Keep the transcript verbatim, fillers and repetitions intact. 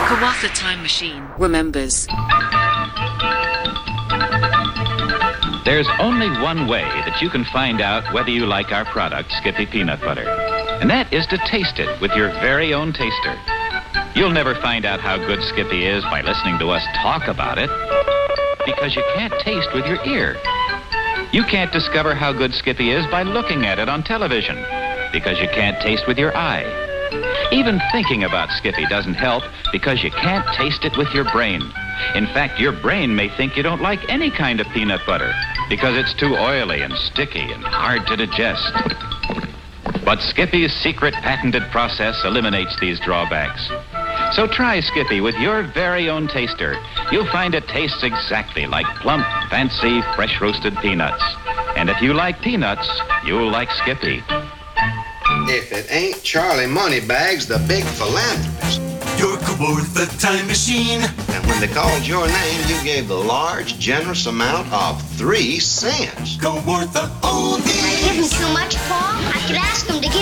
Kawatha Time Machine remembers. There's only one way that you can find out whether you like our product, Skippy Peanut Butter. And that is to taste it with your very own taster. You'll never find out how good Skippy is by listening to us talk about it, because you can't taste with your ear. You can't discover how good Skippy is by looking at it on television, because you can't taste with your eye. Even thinking about Skippy doesn't help, because you can't taste it with your brain. In fact, your brain may think you don't like any kind of peanut butter, because it's too oily and sticky and hard to digest. But Skippy's secret patented process eliminates these drawbacks. So try Skippy with your very own taster. You'll find it tastes exactly like plump, fancy, fresh roasted peanuts. And if you like peanuts, you'll like Skippy. If it ain't Charlie Moneybags, the big philanthropist. Your Kawatha Time Machine. And when they called your name, you gave the large, generous amount of three cents. Kawatha Oldies. I give him too much, Paul. I could ask him to give